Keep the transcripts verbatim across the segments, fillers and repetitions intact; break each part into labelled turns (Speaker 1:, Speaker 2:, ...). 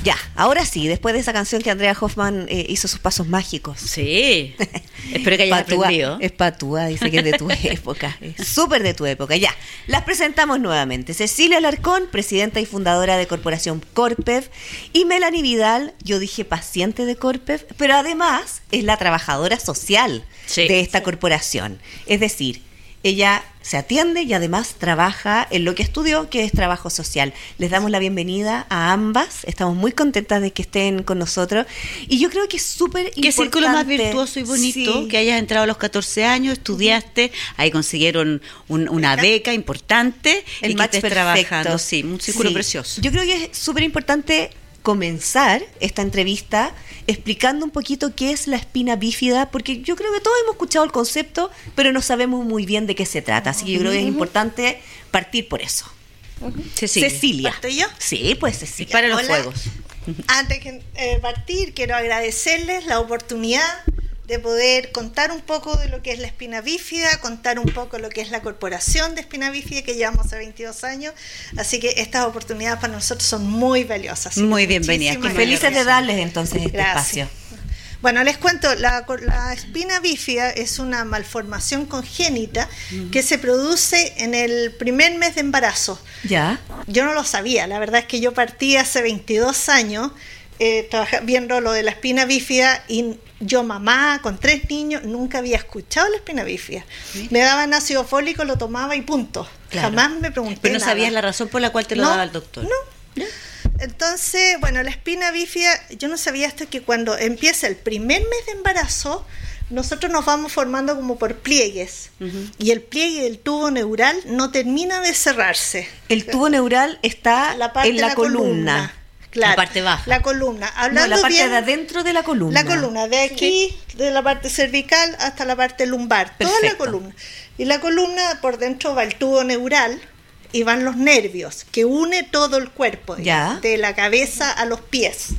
Speaker 1: Ya, ahora sí, después de esa canción que Andrea Hoffman eh, hizo sus pasos mágicos.
Speaker 2: Sí, espero que hayas
Speaker 1: Patúa,
Speaker 2: aprendido.
Speaker 1: es patúa, dice que es de tu época, es súper de tu época. Ya, las presentamos nuevamente. Cecilia Alarcón, presidenta y fundadora de Corporación Corpev, y Melanie Vidal, yo dije paciente de Corpev, pero además es la trabajadora social
Speaker 2: Sí.
Speaker 1: de esta corporación. Es decir, ella se atiende y además trabaja en lo que estudió, que es trabajo social. Les damos la bienvenida a ambas. Estamos muy contentas de que estén con nosotros. Y yo creo que es súper importante.
Speaker 2: Qué círculo más virtuoso y bonito,
Speaker 1: Sí.
Speaker 2: que hayas entrado a los catorce años, estudiaste, ahí consiguieron un- una beca importante
Speaker 1: El
Speaker 2: y que
Speaker 1: match
Speaker 2: estés
Speaker 1: perfecto.
Speaker 2: trabajando. Sí, un círculo
Speaker 1: Sí.
Speaker 2: precioso.
Speaker 1: Yo creo que es súper importante comenzar esta entrevista explicando un poquito qué es la espina bífida, porque yo creo que todos hemos escuchado el concepto, pero no sabemos muy bien de qué se trata. Así que yo creo que es importante partir por eso.
Speaker 2: Cecilia.
Speaker 1: Cecilia.
Speaker 3: ¿Parto yo?
Speaker 1: Sí, pues Cecilia.
Speaker 2: Para los
Speaker 3: Hola.
Speaker 2: juegos.
Speaker 3: Antes de eh, partir, quiero agradecerles la oportunidad de poder contar un poco de lo que es la espina bífida, contar un poco lo que es la corporación de espina bífida que llevamos hace veintidós años, así que estas oportunidades para nosotros son muy valiosas. Así
Speaker 2: Muy
Speaker 3: que
Speaker 2: bienvenidas.
Speaker 3: muchísimas
Speaker 2: Qué
Speaker 1: Felices de
Speaker 3: gracias.
Speaker 1: darles entonces este
Speaker 3: Gracias.
Speaker 1: espacio.
Speaker 3: Bueno, les cuento, la, la espina bífida es una malformación congénita que se produce en el primer mes de embarazo.
Speaker 1: ¿Ya?
Speaker 3: Yo no lo sabía, la verdad es que yo partí hace veintidós años eh, trabaja- viendo lo de la espina bífida y yo mamá con tres niños nunca había escuchado la espina bífida. Me daban ácido fólico, lo tomaba y punto.
Speaker 1: Claro.
Speaker 3: Jamás me pregunté
Speaker 2: Pero no
Speaker 3: nada.
Speaker 2: sabías la razón por la cual te lo
Speaker 3: No,
Speaker 2: daba el doctor.
Speaker 3: No. Entonces, bueno, la espina bífida, yo no sabía hasta que cuando empieza el primer mes de embarazo, nosotros nos vamos formando como por pliegues.
Speaker 2: Ujú.
Speaker 3: Y el pliegue del tubo neural no termina de cerrarse.
Speaker 1: El tubo neural está
Speaker 3: La parte
Speaker 1: en
Speaker 3: de
Speaker 1: la, columna.
Speaker 3: Claro,
Speaker 2: La parte baja.
Speaker 3: La columna.
Speaker 1: No,
Speaker 3: Hablando
Speaker 1: la parte
Speaker 3: bien,
Speaker 1: de adentro de la columna.
Speaker 3: la columna, de aquí, de la parte cervical hasta la parte lumbar, toda la
Speaker 1: Perfecto.
Speaker 3: columna. Y la columna, por dentro va el tubo neural y van los nervios, que une todo el cuerpo, digamos,
Speaker 1: Ya.
Speaker 3: de la cabeza a los pies.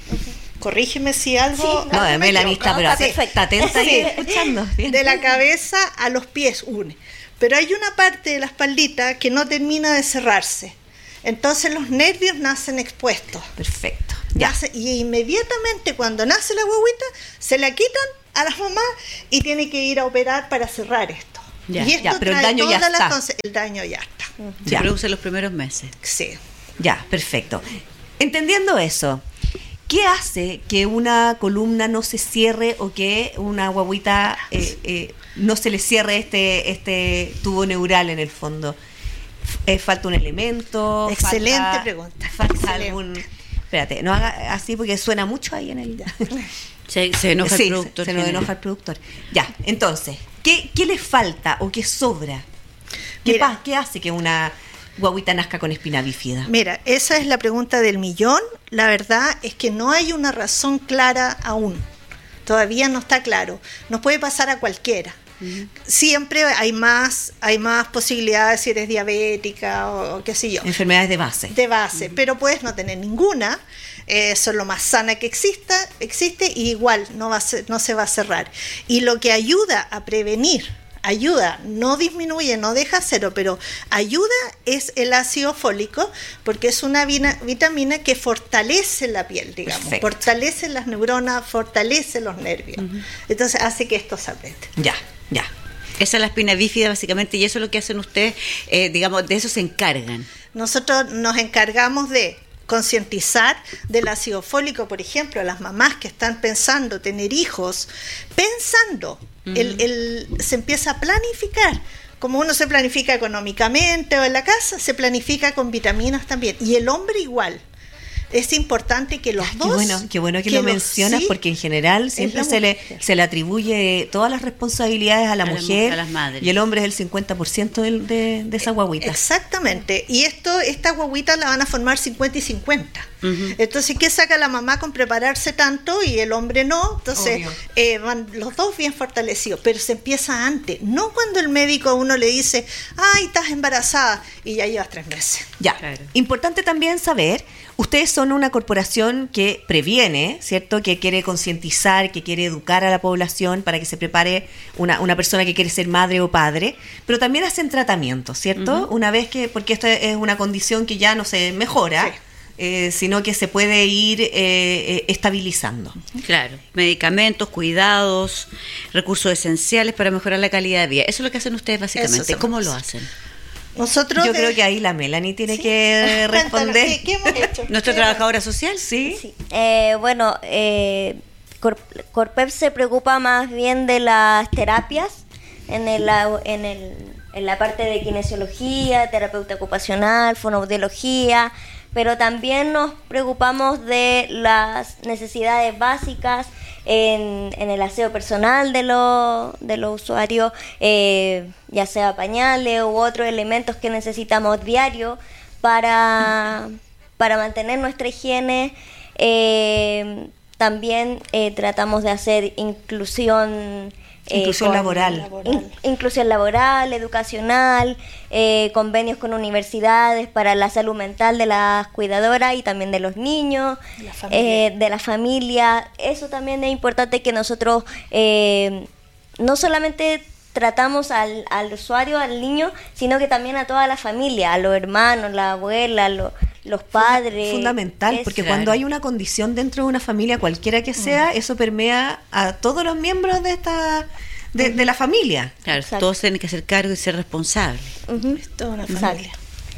Speaker 3: Corrígeme si algo...
Speaker 1: No,
Speaker 3: algo
Speaker 1: de
Speaker 3: me
Speaker 1: Melanie
Speaker 3: equivoco.
Speaker 1: está, pero
Speaker 3: Sí.
Speaker 1: atenta, está atenta ahí
Speaker 3: Sí.
Speaker 1: escuchando. Bien.
Speaker 3: De la cabeza a los pies une. Pero hay una parte de la espaldita que no termina de cerrarse. Entonces los nervios nacen expuestos.
Speaker 1: Perfecto. Ya.
Speaker 3: Nace- y inmediatamente cuando nace la guaguita, se la quitan a las mamás y tiene que ir a operar para cerrar esto.
Speaker 2: Ya,
Speaker 3: y esto
Speaker 1: ya, pero el
Speaker 3: trae
Speaker 1: daño ya
Speaker 3: todas las
Speaker 1: está.
Speaker 3: conse- el daño ya está.
Speaker 2: Se
Speaker 1: Ya.
Speaker 2: produce en los primeros meses.
Speaker 3: Sí.
Speaker 1: Ya, perfecto. Entendiendo eso, ¿qué hace que una columna no se cierre o que una guaguita eh, eh, no se le cierre este, este tubo neural en el fondo? Eh, ¿Falta un elemento?
Speaker 3: Excelente
Speaker 1: falta-
Speaker 3: pregunta.
Speaker 1: ¿Falta
Speaker 3: Excelente.
Speaker 1: algún...? Espérate, no haga así porque suena mucho ahí en el...
Speaker 2: Se, se enoja
Speaker 1: Sí,
Speaker 2: el productor.
Speaker 1: se nos
Speaker 2: general.
Speaker 1: enoja el productor. Ya, entonces, ¿qué, qué le falta o qué sobra? ¿Qué,
Speaker 3: Mira.
Speaker 1: pa- ¿Qué hace que una guaguita nazca con espina bífida?
Speaker 3: Mira, esa es la pregunta del millón. La verdad es que no hay una razón clara aún. Todavía no está claro. Nos puede pasar a cualquiera. Siempre hay más, hay más posibilidades si eres diabética o, o qué sé yo,
Speaker 1: Enfermedades de base.
Speaker 3: de base, pero puedes no tener ninguna. Eh, eso es lo más sana que exista, existe y igual no, va a ser- no se va a cerrar. Y lo que ayuda a prevenir, ayuda, no disminuye, no deja cero, pero ayuda es el ácido fólico, porque es una vina- vitamina que fortalece la piel, digamos,
Speaker 1: Perfecto.
Speaker 3: fortalece las neuronas, fortalece los nervios. Entonces hace que esto se apriete.
Speaker 1: Ya, ya.
Speaker 2: Esa es la espina bífida básicamente y eso es lo que hacen ustedes, eh, digamos, de eso se encargan.
Speaker 3: Nosotros nos encargamos de concientizar del ácido fólico, por ejemplo, a las mamás que están pensando tener hijos, pensando, el, el- se empieza a planificar. Como uno se planifica económicamente o en la casa, se planifica con vitaminas también. Y el hombre igual. Es importante que los
Speaker 1: Qué
Speaker 3: dos...
Speaker 1: bueno, qué bueno que, lo
Speaker 3: los-
Speaker 1: mencionas
Speaker 3: sí,
Speaker 1: porque en general siempre
Speaker 3: la
Speaker 1: se le,
Speaker 3: mujer.
Speaker 1: se le atribuye todas las responsabilidades a la
Speaker 2: A la mu-
Speaker 1: mujer
Speaker 2: a las madres.
Speaker 1: y el hombre es el cincuenta por ciento del- de, de esa guaguita.
Speaker 3: Exactamente. Y esto, estas guaguitas la van a formar cincuenta y cincuenta.
Speaker 2: Ujú.
Speaker 3: Entonces, ¿qué saca la mamá con prepararse tanto y el hombre no? Entonces,
Speaker 1: Obvio.
Speaker 3: eh, van los dos bien fortalecidos, pero se empieza antes, no cuando el médico a uno le dice, ay, estás embarazada y ya llevas tres meses.
Speaker 1: Ya,
Speaker 2: Claro.
Speaker 1: importante también saber, ustedes son una corporación que previene, ¿cierto? Que quiere concientizar, que quiere educar a la población para que se prepare una, una persona que quiere ser madre o padre, pero también hacen tratamiento, ¿cierto? Una vez que, porque esto es una condición que ya no se mejora,
Speaker 3: Sí.
Speaker 1: eh, sino que se puede ir eh, eh, estabilizando.
Speaker 2: Claro, medicamentos, cuidados, recursos esenciales para mejorar la calidad de vida. Eso es lo que hacen ustedes básicamente. ¿Cómo lo hacen?
Speaker 3: Nosotros
Speaker 1: Yo
Speaker 3: de-
Speaker 1: creo que ahí la Melanie tiene
Speaker 3: ¿Sí?
Speaker 1: que responder.
Speaker 3: ¿Qué, qué hemos hecho?
Speaker 2: ¿Nuestra
Speaker 3: ¿Qué-
Speaker 2: trabajadora social?
Speaker 1: Sí.
Speaker 4: Sí. Eh, bueno, eh, Cor- Corpep se preocupa más bien de las terapias en, el, au- en, el, en la parte de kinesiología, terapeuta ocupacional, fonoaudiología, pero también nos preocupamos de las necesidades básicas en, en el aseo personal de, los de los usuarios, eh, ya sea pañales u otros elementos que necesitamos diario para, para mantener nuestra higiene. Eh, también eh, tratamos de hacer inclusión eh,
Speaker 1: Inclusión
Speaker 4: con-
Speaker 1: laboral.
Speaker 3: Laboral.
Speaker 4: in- inclusión laboral, educacional, eh, convenios con universidades para la salud mental de las cuidadoras y también de los niños,
Speaker 3: De la familia.
Speaker 4: eh, de la familia. Eso también es importante que nosotros eh, no solamente tratamos al, al usuario, al niño, sino que también a toda la familia, a los hermanos, la abuela, lo- los padres.
Speaker 1: Fundamental,
Speaker 4: Es-
Speaker 1: porque
Speaker 2: Claro.
Speaker 1: cuando hay una condición dentro de una familia, cualquiera que sea, eso permea a todos los miembros de esta de, de la familia.
Speaker 2: Claro,
Speaker 4: Exacto.
Speaker 2: todos tienen que hacer cargo y ser responsables.
Speaker 4: Ujú.
Speaker 3: Es toda una
Speaker 4: Exacto.
Speaker 3: familia.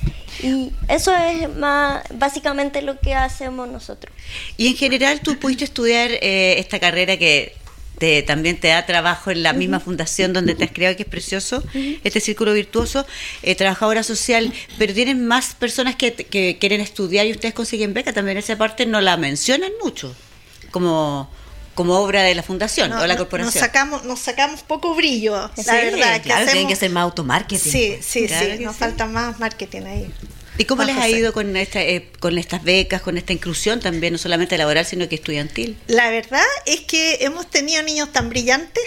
Speaker 4: Y eso es más básicamente lo que hacemos nosotros.
Speaker 2: Y en general tú pudiste estudiar eh, esta carrera que te, también te da trabajo en la misma fundación donde te has creado, que es precioso, este círculo virtuoso, eh, trabajadora social, pero tienen más personas que, que quieren estudiar y ustedes consiguen beca, también esa parte no la mencionan mucho, como, como obra de la fundación
Speaker 3: No,
Speaker 2: o la
Speaker 3: no-
Speaker 2: corporación.
Speaker 3: Nos sacamos, nos sacamos poco brillo, la
Speaker 1: Sí,
Speaker 3: verdad. Que
Speaker 1: claro, tienen
Speaker 3: hacemos-
Speaker 1: que ser más automarketing.
Speaker 3: Sí, sí,
Speaker 2: Claro
Speaker 3: sí,
Speaker 2: que
Speaker 3: nos
Speaker 2: sí.
Speaker 3: falta más marketing ahí.
Speaker 2: ¿Y cómo les ha
Speaker 3: Bajo
Speaker 2: ido con esta, eh, con estas becas, con esta inclusión también, no solamente laboral, sino que estudiantil?
Speaker 3: La verdad es que hemos tenido niños tan brillantes,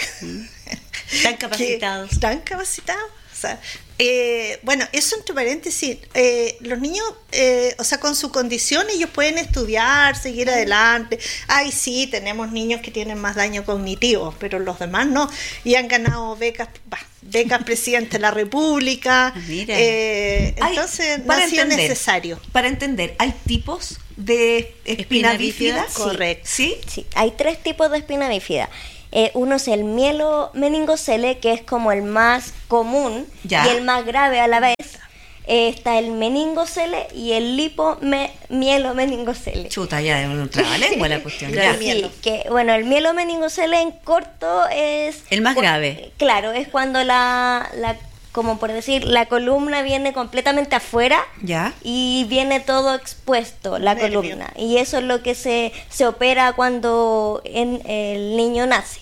Speaker 2: Tan
Speaker 3: que-
Speaker 2: capacitados.
Speaker 3: tan capacitados. O sea, eh, bueno, eso entre paréntesis, eh, los niños, eh, o sea, con su condición ellos pueden estudiar, seguir adelante. Ay, sí, tenemos niños que tienen más daño cognitivo, pero los demás no. Y han ganado becas, bah, becas presidente de la República.
Speaker 2: Ah, mira.
Speaker 3: Eh,
Speaker 1: Hay-
Speaker 3: entonces, no
Speaker 1: para
Speaker 3: ha sido
Speaker 1: entender,
Speaker 3: necesario.
Speaker 1: Para entender, ¿hay tipos de espina,
Speaker 2: Espina
Speaker 1: bífida?
Speaker 2: bífida,
Speaker 3: correcto.
Speaker 1: ¿Sí?
Speaker 4: Sí, hay tres tipos de espina bífida. Eh, uno es el mielo meningocele, que es como el más común
Speaker 1: Ya.
Speaker 4: y el más grave a la vez. Eh, está el meningocele y el lipo me, mielo meningocele.
Speaker 1: Chuta, ya es un trabalengua la cuestión.
Speaker 3: Claro.
Speaker 1: Ya.
Speaker 3: Sí. mielo.
Speaker 4: que bueno, el mielo meningocele en corto es
Speaker 2: El más
Speaker 4: cu-
Speaker 2: grave.
Speaker 4: Claro, es cuando la, la como por decir, la columna viene completamente afuera
Speaker 1: Ya.
Speaker 4: y viene todo expuesto, la
Speaker 3: Nervio.
Speaker 4: columna. Y eso es lo que se, se opera cuando en- el niño nace.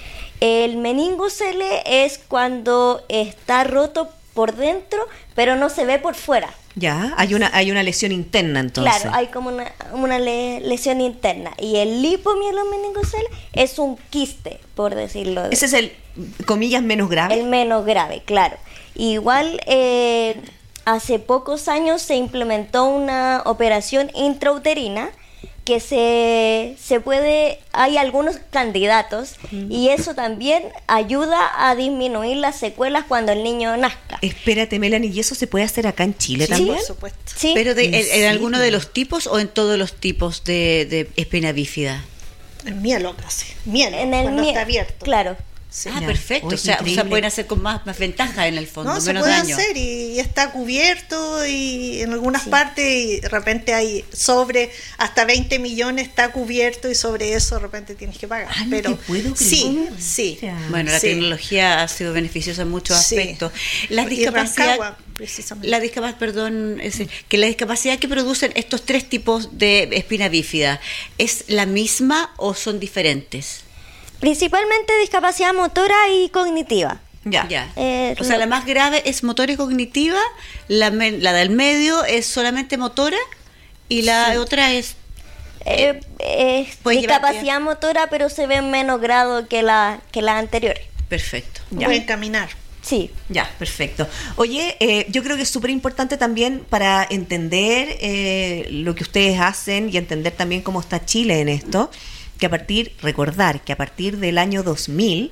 Speaker 4: El meningocele es cuando está roto por dentro, pero no se ve por fuera.
Speaker 1: Ya, hay una, hay una lesión interna entonces.
Speaker 4: Claro, hay como una, una le- lesión interna. Y el lipomielonmeningocele es un quiste, por decirlo. de-
Speaker 1: Ese es el, comillas, menos grave.
Speaker 4: el menos grave, claro. Igual, eh, hace pocos años se implementó una operación intrauterina que se, se puede, hay algunos candidatos y eso también ayuda a disminuir las secuelas cuando el niño nazca.
Speaker 1: Espérate, Melanie, ¿y eso se puede hacer acá en Chile
Speaker 4: Sí,
Speaker 1: también?
Speaker 3: Por supuesto.
Speaker 4: Sí,
Speaker 2: ¿Pero de,
Speaker 1: ¿En
Speaker 2: en, en alguno
Speaker 1: serio?
Speaker 2: de los tipos o en todos los tipos de, de espina bífida?
Speaker 3: El mielo casi. Mielo,
Speaker 4: en el
Speaker 3: cuando
Speaker 4: mie-
Speaker 3: está abierto.
Speaker 4: Claro.
Speaker 3: Sí.
Speaker 2: Ah,
Speaker 1: Ya.
Speaker 2: perfecto.
Speaker 1: Uy,
Speaker 2: o, sea, o sea,
Speaker 1: increíble.
Speaker 2: pueden hacer con más, más ventaja en el fondo,
Speaker 3: No, se
Speaker 2: menos
Speaker 3: puede
Speaker 2: daño.
Speaker 3: hacer y, y está cubierto y en algunas
Speaker 4: Sí.
Speaker 3: partes y de repente hay sobre hasta veinte millones está cubierto y sobre eso de repente tienes que pagar.
Speaker 1: Ah, no
Speaker 3: Pero
Speaker 1: te puedo
Speaker 3: sí,
Speaker 1: creer.
Speaker 3: sí.
Speaker 1: Ya.
Speaker 2: Bueno, la
Speaker 3: Sí.
Speaker 2: tecnología ha sido beneficiosa en muchos
Speaker 3: Sí.
Speaker 2: aspectos. La
Speaker 3: Y
Speaker 2: discapacidad,
Speaker 3: Rancagua, precisamente.
Speaker 2: la discapacidad, perdón, es decir, que la discapacidad que producen estos tres tipos de espina bífida, ¿es la misma o son diferentes?
Speaker 4: Principalmente discapacidad motora y cognitiva.
Speaker 1: Ya.
Speaker 2: Ya.
Speaker 4: Eh,
Speaker 2: o sea,
Speaker 4: lo-
Speaker 2: la más grave es motora y cognitiva, la, me- la del medio es solamente motora y la otra es...
Speaker 4: Eh, es
Speaker 2: Puede llevar
Speaker 4: discapacidad motora, pero se ve en menos grado que la que las anteriores.
Speaker 2: Perfecto.
Speaker 1: Ya.
Speaker 3: Pueden caminar.
Speaker 4: Sí.
Speaker 1: Ya, perfecto. Oye, eh, yo creo que es súper importante también para entender eh, lo que ustedes hacen y entender también cómo está Chile en esto, que a partir, recordar que a partir del año dos mil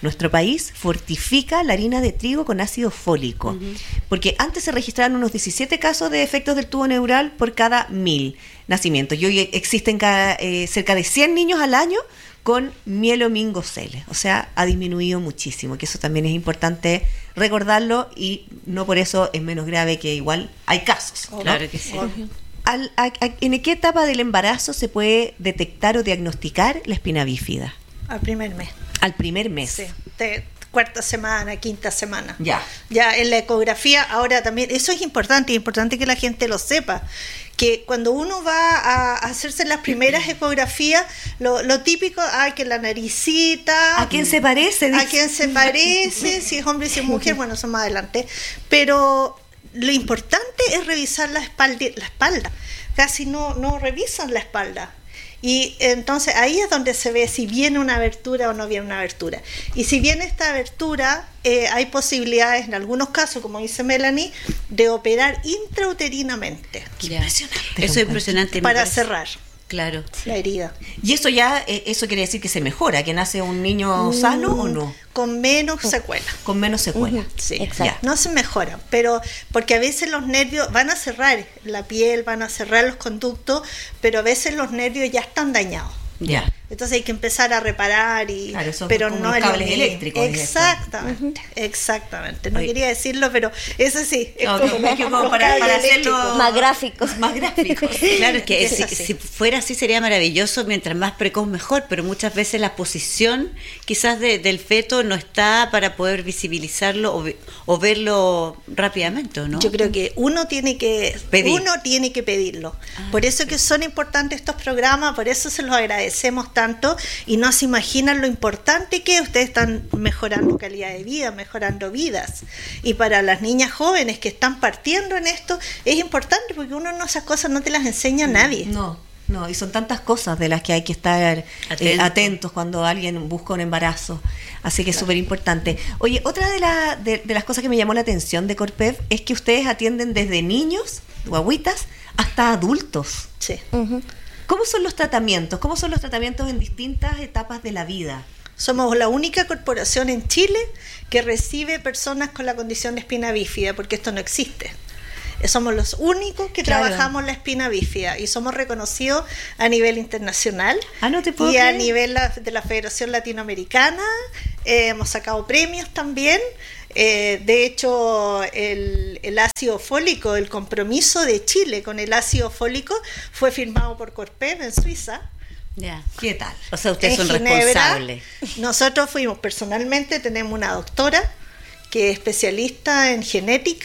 Speaker 1: nuestro país fortifica la harina de trigo con ácido fólico, uh-huh. porque antes se registraron unos diecisiete casos de efectos del tubo neural por cada mil nacimientos, y hoy existen cada, eh, cerca de cien niños al año con mielomingocele, o sea, ha disminuido muchísimo, que eso también es importante recordarlo, y no por eso es menos grave, que igual hay casos, ¿no?
Speaker 2: Claro que sí.
Speaker 1: Al, a, a, ¿En qué etapa del embarazo se puede detectar o diagnosticar la espina bífida?
Speaker 3: Al primer mes.
Speaker 1: Al primer mes.
Speaker 3: Sí, de cuarta semana, quinta semana.
Speaker 1: Ya.
Speaker 3: Ya en la ecografía, ahora también, eso es importante, es importante que la gente lo sepa, que cuando uno va a hacerse las primeras ecografías, lo, lo típico, ay, que la naricita...
Speaker 1: ¿A quién se parece?
Speaker 3: A quién se parece, si es hombre, si es mujer, bueno, eso más adelante. Pero lo importante es revisar la espalda, la espalda. Casi no, no revisan la espalda. Y entonces ahí es donde se ve si viene una abertura o no viene una abertura. Y si viene esta abertura, eh, hay posibilidades en algunos casos, como dice Melanie, de operar intrauterinamente.
Speaker 2: Impresionante. Eso es impresionante.
Speaker 3: Para cerrar.
Speaker 2: Claro.
Speaker 3: La herida.
Speaker 1: ¿Y eso ya, eh, eso quiere decir que se mejora, que nace un niño sano mm, o no?
Speaker 3: Con menos secuela.
Speaker 1: Con menos secuela.
Speaker 3: Uh-huh. Sí, exacto. No se mejora, pero porque a veces los nervios van a cerrar la piel, van a cerrar los conductos, pero a veces los nervios ya están dañados.
Speaker 1: Ya.
Speaker 3: Entonces hay que empezar a reparar, y
Speaker 1: claro,
Speaker 3: pero
Speaker 1: como
Speaker 3: no
Speaker 1: los
Speaker 3: es
Speaker 1: cables
Speaker 3: lo
Speaker 1: eléctricos.
Speaker 3: Exactamente, uh-huh. exactamente. No
Speaker 1: Oye.
Speaker 3: quería decirlo, pero eso sí. Es
Speaker 1: no,
Speaker 3: como,
Speaker 1: no, como, como para, para hacerlo
Speaker 4: más gráficos.
Speaker 1: Más gráficos.
Speaker 2: Claro, es que
Speaker 3: es
Speaker 2: si, si fuera así sería maravilloso, mientras más precoz mejor, pero muchas veces la posición quizás de, del feto no está para poder visibilizarlo o, o verlo rápidamente, ¿no?
Speaker 3: Yo creo que uno tiene que
Speaker 2: Pedir.
Speaker 3: uno tiene que pedirlo.
Speaker 2: Ah,
Speaker 3: por eso
Speaker 2: sí.
Speaker 3: que son importantes estos programas, por eso se los agradecemos tanto, y no se imaginan lo importante que ustedes están mejorando calidad de vida, mejorando vidas. Y para las niñas jóvenes que están partiendo en esto, es importante porque uno no, esas cosas no te las enseña a nadie.
Speaker 1: No, no, y son tantas cosas de las que hay que estar
Speaker 2: Atento.
Speaker 1: eh, atentos cuando alguien busca un embarazo. Así que es súper importante. Oye, otra de, la, de, de las cosas que me llamó la atención de Corpev es que ustedes atienden desde niños, guaguitas, hasta adultos.
Speaker 3: Sí.
Speaker 4: Uh-huh.
Speaker 1: ¿Cómo son los tratamientos? ¿Cómo son los tratamientos en distintas etapas de la vida?
Speaker 3: Somos la única corporación en Chile que recibe personas con la condición de espina bífida, porque esto no existe. Somos los únicos que
Speaker 1: Claro.
Speaker 3: trabajamos la espina bífida y somos reconocidos a nivel internacional.
Speaker 1: Ah, no te puedo
Speaker 3: y a
Speaker 1: creer.
Speaker 3: nivel la- de la Federación Latinoamericana. Eh, hemos sacado premios también. Eh, de hecho, el, el ácido fólico, el compromiso de Chile con el ácido fólico fue firmado por Corpev en Suiza.
Speaker 2: Ya.
Speaker 1: ¿Qué tal?
Speaker 2: O sea, ustedes
Speaker 3: En
Speaker 2: son
Speaker 3: Ginebra.
Speaker 2: responsables.
Speaker 3: Nosotros fuimos personalmente, tenemos una doctora que es especialista en genética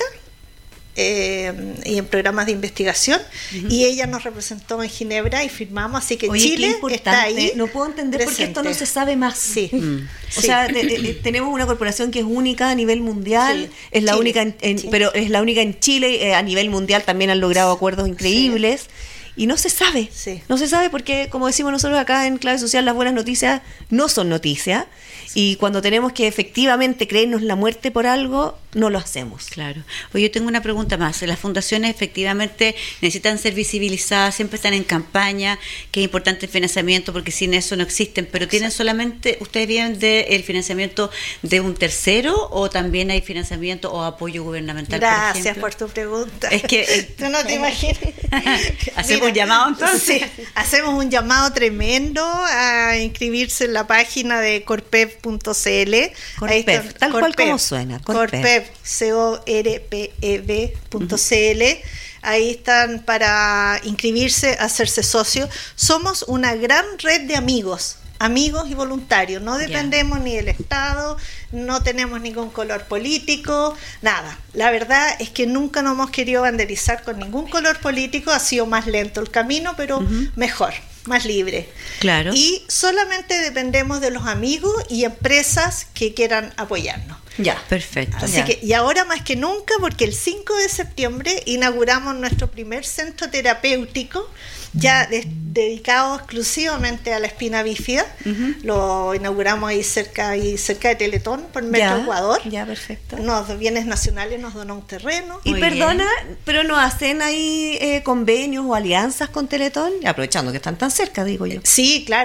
Speaker 3: eh, y en programas de investigación, uh-huh. y ella nos representó en Ginebra y firmamos, así que
Speaker 1: Oye,
Speaker 3: Chile
Speaker 1: qué
Speaker 3: está ahí.
Speaker 1: No puedo entender por qué esto no se sabe más.
Speaker 3: Sí.
Speaker 2: Mm.
Speaker 1: O
Speaker 3: Sí.
Speaker 1: sea, de- de- de- tenemos una corporación que es única a nivel mundial,
Speaker 3: Sí.
Speaker 1: es la
Speaker 3: Chile.
Speaker 1: única, en, en-
Speaker 3: Sí.
Speaker 1: pero es la única en Chile. Eh, a nivel mundial también han logrado acuerdos increíbles. Y no se sabe,
Speaker 3: Sí.
Speaker 1: no se sabe porque, como decimos nosotros acá en Clave Social, las buenas noticias no son noticias. Y cuando tenemos que efectivamente creernos la muerte por algo, no lo hacemos.
Speaker 2: Claro. Oye, yo tengo una pregunta más. Las fundaciones efectivamente necesitan ser visibilizadas, siempre están en campaña, que es importante el financiamiento porque sin eso no existen, pero ¿tienen solamente, ustedes viven del financiamiento de un tercero o también hay financiamiento o apoyo gubernamental?
Speaker 3: Gracias
Speaker 2: por ejemplo?
Speaker 3: por tu pregunta.
Speaker 2: Es que, eh,
Speaker 3: tú no te imaginas.
Speaker 2: ¿Hacemos un llamado entonces?
Speaker 3: Sí, hacemos un llamado tremendo a inscribirse en la página de corpev punto c l.
Speaker 1: Corpev, tal cual como suena, Corpev.
Speaker 3: Corpev, C O R P E V punto c l. Ahí están para inscribirse, hacerse socio. Somos una gran red de amigos, amigos y voluntarios. No dependemos yeah. ni del Estado, no tenemos ningún color político, nada. La verdad es que nunca nos hemos querido banderizar con ningún color político. Ha sido más lento el camino, pero uh-huh. mejor, más libre.
Speaker 2: Claro.
Speaker 3: Y solamente dependemos de los amigos y empresas que quieran apoyarnos.
Speaker 2: Ya, perfecto.
Speaker 3: Así
Speaker 2: ya.
Speaker 3: que, y ahora más que nunca, porque el cinco de septiembre inauguramos nuestro primer centro terapéutico, ya de, dedicado exclusivamente a la espina bífida. Uh-huh. Lo inauguramos ahí cerca, ahí cerca de Teletón, por Metro
Speaker 1: ya,
Speaker 3: Ecuador.
Speaker 1: Ya, perfecto.
Speaker 3: Nos, Bienes Nacionales nos donó un terreno.
Speaker 1: Y
Speaker 2: Muy
Speaker 1: perdona,
Speaker 2: bien.
Speaker 1: pero no hacen ahí eh, convenios o alianzas con Teletón, aprovechando que están tan cerca, digo yo.
Speaker 3: Sí, claro.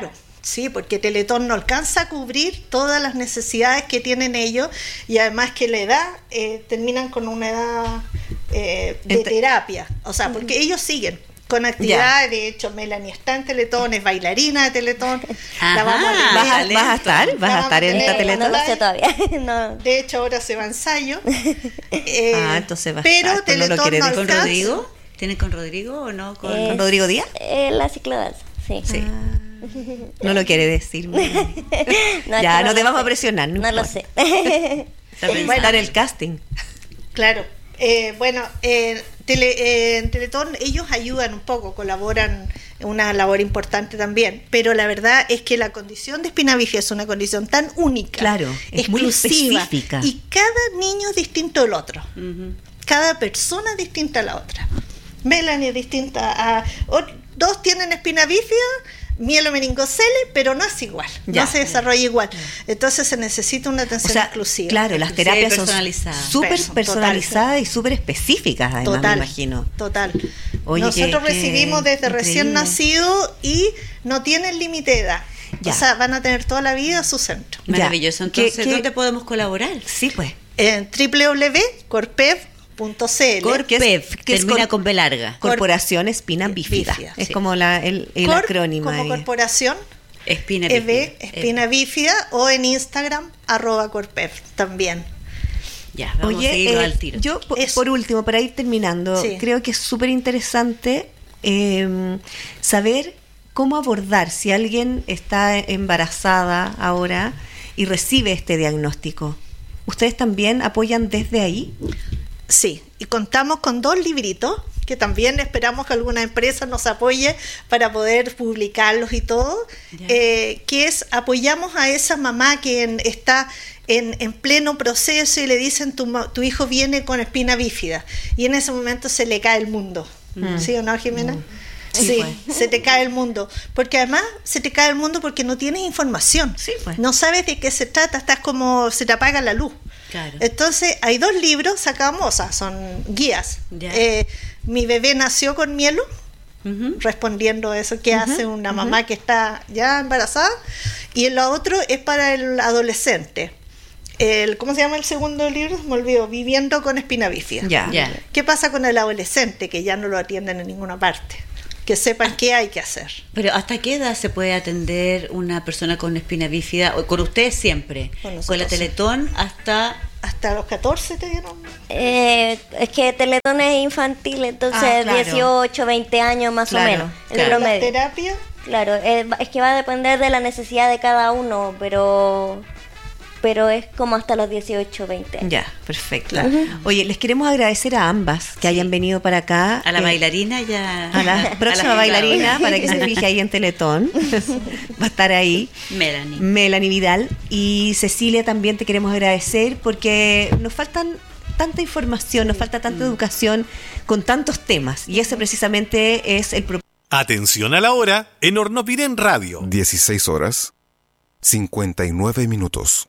Speaker 3: Sí, porque Teletón no alcanza a cubrir todas las necesidades que tienen ellos y además que la edad, eh, terminan con una edad eh, de
Speaker 1: Ent-
Speaker 3: terapia, o sea, porque ellos siguen con actividades. De hecho, Melanie está en Teletón, es bailarina de Teletón. La vamos a
Speaker 2: Ajá.
Speaker 3: tener-
Speaker 1: ¿Vas a, vas a estar? ¿Vas a
Speaker 3: Vamos
Speaker 1: estar
Speaker 3: a
Speaker 1: en
Speaker 3: tener-
Speaker 1: esta
Speaker 4: Eh, no
Speaker 1: Teletón?
Speaker 4: lo sé todavía. No.
Speaker 3: De hecho, ahora se va a ensayo. Eh,
Speaker 1: Ah, entonces va a
Speaker 3: pero
Speaker 1: estar, pues no lo
Speaker 3: Teletón
Speaker 1: quiere
Speaker 3: no
Speaker 1: decir.
Speaker 2: ¿Con
Speaker 3: alcanza.
Speaker 2: Rodrigo? ¿Tienen con Rodrigo o no? Con...
Speaker 4: Eh,
Speaker 1: ¿Con Rodrigo Díaz?
Speaker 4: Eh, la ciclodanza, sí.
Speaker 2: Sí.
Speaker 1: No lo quiere decir.
Speaker 4: No, es
Speaker 1: Ya,
Speaker 4: que
Speaker 1: no te
Speaker 4: lo
Speaker 1: vamos a
Speaker 4: sé.
Speaker 1: presionar. No,
Speaker 4: No lo
Speaker 1: importa.
Speaker 4: sé.
Speaker 2: Está pensando.
Speaker 1: Va a estar el casting.
Speaker 3: Claro. Eh, bueno, eh, tele, eh, en Teletón ellos ayudan un poco, colaboran en una labor importante también, pero la verdad es que la condición de espina bífida es una condición tan única,
Speaker 1: Claro, es muy
Speaker 3: exclusiva,
Speaker 1: específica.
Speaker 3: y cada niño es distinto del otro,
Speaker 2: Ujú.
Speaker 3: cada persona es distinta a la otra. Melanie es distinta a... o- dos tienen espina bífida, mielomeningocele, pero no es igual,
Speaker 1: Ya.
Speaker 3: no se desarrolla igual. Entonces se necesita una
Speaker 1: O
Speaker 3: atención
Speaker 1: sea,
Speaker 3: exclusiva.
Speaker 1: claro, las
Speaker 2: Exclusiva y
Speaker 1: terapias son
Speaker 2: personalizadas.
Speaker 1: súper
Speaker 3: Perso-
Speaker 1: personalizadas y súper específicas, además,
Speaker 3: Total,
Speaker 1: me imagino.
Speaker 3: total.
Speaker 1: Oye,
Speaker 3: Nosotros
Speaker 1: qué- qué
Speaker 3: recibimos desde recién
Speaker 1: increíble.
Speaker 3: nacido y no tienen límite de edad.
Speaker 1: Ya.
Speaker 3: O sea, van a tener toda la vida su centro.
Speaker 1: Ya.
Speaker 2: Maravilloso.
Speaker 1: ¿Qué-
Speaker 2: Entonces,
Speaker 1: qué-
Speaker 2: ¿dónde podemos colaborar?
Speaker 1: Sí, pues.
Speaker 3: En doble u doble u doble u punto corpev punto c l.
Speaker 2: Corpev,
Speaker 1: que es- que es
Speaker 2: termina
Speaker 1: cor-
Speaker 2: con B larga.
Speaker 3: Cor-
Speaker 1: Corporación Espina Bífida.
Speaker 3: Bífida,
Speaker 1: Es
Speaker 3: sí.
Speaker 1: como la, el, el
Speaker 3: Corp
Speaker 1: acrónimo
Speaker 3: como
Speaker 1: ahí.
Speaker 3: corporación,
Speaker 2: Espina
Speaker 3: E B,
Speaker 2: bífida.
Speaker 3: espina bífida, o en Instagram, arroba corpev también.
Speaker 2: Ya, vamos a
Speaker 1: Oye,
Speaker 2: seguirlo
Speaker 1: eh,
Speaker 2: al tiro.
Speaker 1: yo po-
Speaker 3: Eso.
Speaker 1: por último, para ir terminando,
Speaker 3: Sí.
Speaker 1: creo que es súper interesante eh, saber cómo abordar si alguien está embarazada ahora y recibe este diagnóstico. ¿Ustedes también apoyan desde ahí?
Speaker 3: Sí, y contamos con dos libritos que también esperamos que alguna empresa nos apoye para poder publicarlos y todo,
Speaker 2: Ya.
Speaker 3: eh, que es apoyamos a esa mamá que en- está en, en pleno proceso y le dicen tu, ma- tu hijo viene con espina bífida y en ese momento se le cae el mundo. ¿Sí o no, Jimena?
Speaker 1: Sí,
Speaker 3: Sí,
Speaker 1: pues.
Speaker 3: se te cae el mundo. Porque además se te cae el mundo porque no tienes información.
Speaker 1: Sí, pues.
Speaker 3: No sabes de qué se trata, estás como se te apaga la luz.
Speaker 2: Claro.
Speaker 3: Entonces, hay dos libros sacamos, o sea, son guías.
Speaker 2: Ya.
Speaker 3: Eh, Mi bebé nació con mielo,
Speaker 2: Ujú.
Speaker 3: respondiendo a eso que hace una mamá que está ya embarazada. Y lo otro es para el adolescente. El, ¿Cómo se llama el segundo libro? Me olvidó, Viviendo con espina bífida.
Speaker 1: Ya.
Speaker 2: Ya.
Speaker 3: ¿Qué pasa con el adolescente que ya no lo atienden en ninguna parte? Que sepan qué hay que hacer.
Speaker 2: Pero ¿hasta qué edad se puede atender una persona con espina bífida? O con ustedes siempre.
Speaker 3: Con nosotros
Speaker 2: Con la Teletón hasta...
Speaker 3: ¿Hasta los catorce te dieron?
Speaker 4: Eh, es que Teletón es infantil, entonces
Speaker 1: Ah, claro.
Speaker 4: dieciocho, veinte años más
Speaker 1: Claro,
Speaker 4: o menos, el
Speaker 1: claro.
Speaker 3: ¿La
Speaker 4: promedio.
Speaker 3: terapia?
Speaker 4: Claro, eh, va- es que va a depender de la necesidad de cada uno, pero pero es como hasta los dieciocho, veinte años.
Speaker 1: Ya, perfecto. Oye, les queremos agradecer a ambas que hayan venido para acá.
Speaker 2: A la
Speaker 1: Eh,
Speaker 2: bailarina ya...
Speaker 1: A la próxima bailarina, para que se fije ahí en Teletón. Va a estar ahí.
Speaker 2: Melanie.
Speaker 1: Melanie Vidal. Y Cecilia, también te queremos agradecer porque nos faltan tanta información, nos falta tanta educación con tantos temas. Y ese precisamente es el propósito.
Speaker 5: Atención a la hora en Hornopirén Radio.
Speaker 6: dieciséis horas, cincuenta y nueve minutos.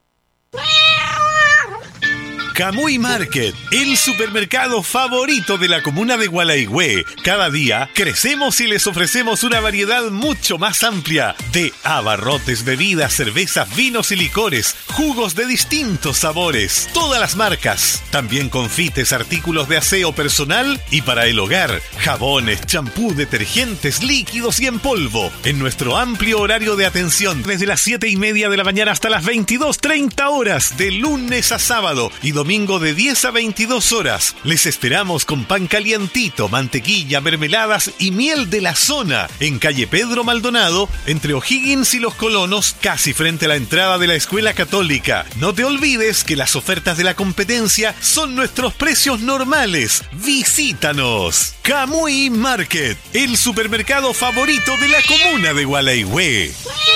Speaker 5: Camuy Market, el supermercado favorito de la comuna de Gualaigüe. Cada día crecemos y les ofrecemos una variedad mucho más amplia de abarrotes, bebidas, cervezas, vinos y licores, jugos de distintos sabores, todas las marcas. También confites, artículos de aseo personal y para el hogar, jabones, champú, detergentes, líquidos y en polvo. En nuestro amplio horario de atención, desde las siete y media de la mañana hasta las veintidós treinta horas, de lunes a sábado y domingo de diez a veintidós horas. Les esperamos con pan calientito, mantequilla, mermeladas y miel de la zona en calle Pedro Maldonado, entre O'Higgins y Los Colonos, casi frente a la entrada de la Escuela Católica. No te olvides que las ofertas de la competencia son nuestros precios normales. Visítanos. Camuy Market, el supermercado favorito de la comuna de Gualaigüe.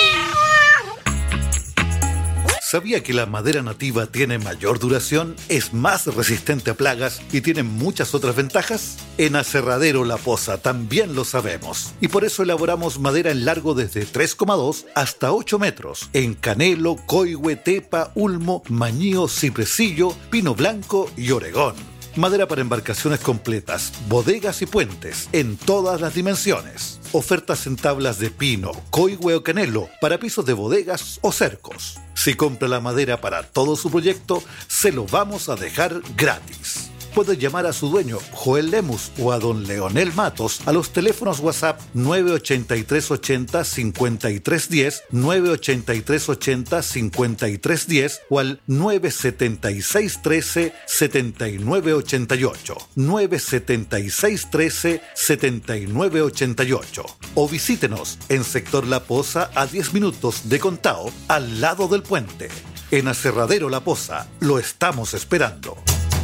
Speaker 7: ¿Sabía que la madera nativa tiene mayor duración, es más resistente a plagas y tiene muchas otras ventajas? En Aserradero La Poza también lo sabemos. Y por eso elaboramos madera en largo desde tres coma dos hasta ocho metros. En canelo, coihue, tepa, ulmo, mañío, cipresillo, pino blanco y oregón. Madera para embarcaciones completas, bodegas y puentes en todas las dimensiones. Ofertas en tablas de pino, coigüe o canelo para pisos de bodegas o cercos. Si compra la madera para todo su proyecto, se lo vamos a dejar gratis. Puede llamar a su dueño, Joel Lemus, o a don Leonel Matos a los teléfonos WhatsApp nueve ochenta y tres ochenta cincuenta y tres diez, nueve ochenta y tres ochenta cincuenta y tres diez o al nueve setenta y seis trece setenta y nueve ochenta y ocho, nueve setenta y seis trece setenta y nueve ochenta y ocho. O visítenos en Sector La Poza a diez minutos de Contao, al lado del puente. En Aserradero La Poza, lo estamos esperando.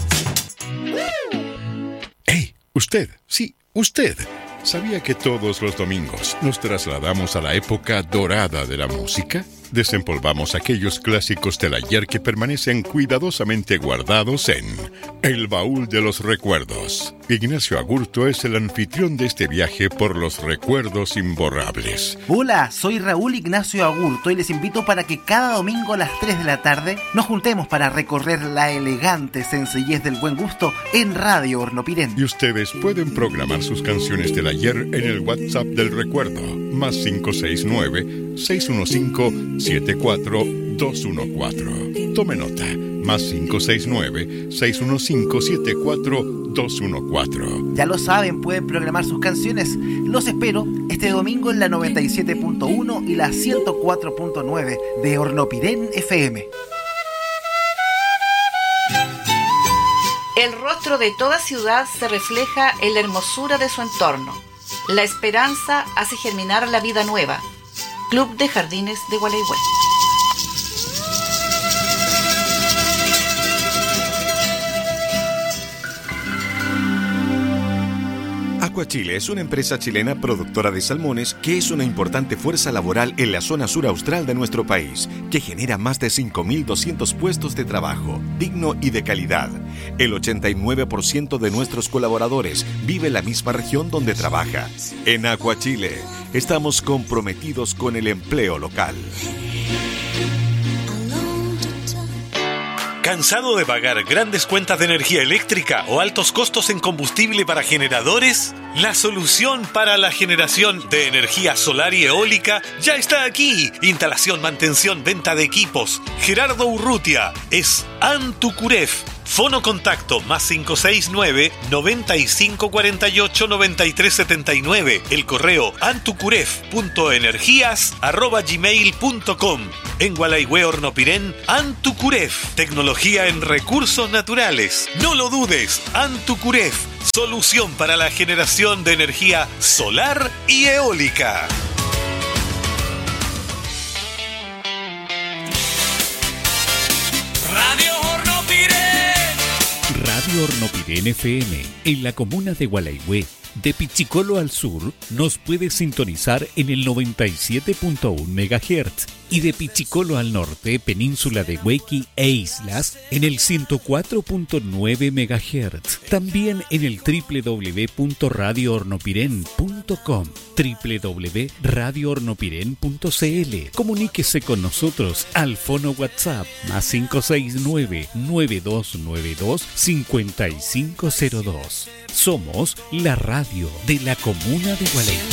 Speaker 8: ¡Hey! Usted, sí, usted. ¿Sabía que todos los domingos nos trasladamos a la época dorada de la música? Desempolvamos aquellos clásicos del ayer que permanecen cuidadosamente guardados en El Baúl de los Recuerdos. Ignacio Agurto es el anfitrión de este viaje por los recuerdos imborrables.
Speaker 9: Hola, soy Raúl Ignacio Agurto y les invito para que cada domingo a las tres de la tarde nos juntemos para recorrer la elegante sencillez del buen gusto en Radio Hornopirén.
Speaker 8: Y ustedes pueden programar sus canciones del ayer en el WhatsApp del recuerdo, más cinco seis nueve, seis uno cinco, siete cuatro dos uno cuatro. Tome nota, más cinco seis nueve, seis uno cinco, siete cuatro dos uno cuatro.
Speaker 9: Ya lo saben, pueden programar sus canciones. Los espero este domingo en la noventa y siete punto uno y la ciento cuatro punto nueve de Hornopirén F M.
Speaker 10: El rostro de toda ciudad se refleja en la hermosura de su entorno. La esperanza hace germinar la vida nueva. Club de Jardines de Gualeguay.
Speaker 11: Aquachile es una empresa chilena productora de salmones que es una importante fuerza laboral en la zona sur austral de nuestro país, que genera más de cinco mil doscientos puestos de trabajo, digno y de calidad. El ochenta y nueve por ciento de nuestros colaboradores vive en la misma región donde trabaja. En Aquachile estamos comprometidos con el empleo local.
Speaker 5: ¿Cansado de pagar grandes cuentas de energía eléctrica o altos costos en combustible para generadores? La solución para la generación de energía solar y eólica ya está aquí. Instalación, mantención, venta de equipos. Gerardo Urrutia es Antucuref. Fono contacto más cinco seis nueve, noventa y cinco cuarenta y ocho, noventa y tres setenta y nueve. El correo antucuref punto energías arroba gmail punto com. En Gualeguay Hornopirén, Antucuref. Tecnología en recursos naturales. No lo dudes, Antucuref. Solución para la generación de energía solar y eólica.
Speaker 12: Radio
Speaker 13: Radio Hornopirén F M, en la comuna de Gualeguay. De Pichicolo al sur, nos puede sintonizar en el noventa y siete punto uno megahertz y de Pichicolo al norte, península de Huequi e islas, en el ciento cuatro punto nueve megahertz. También en el doble u doble u doble u punto radio hornopirén punto com, doble u doble u doble u punto radio hornopirén punto c l. Comuníquese con nosotros al fono WhatsApp más cinco seis nueve, nueve dos nueve dos, cinco cinco cero dos. Somos la radio de la comuna de Gualeguay.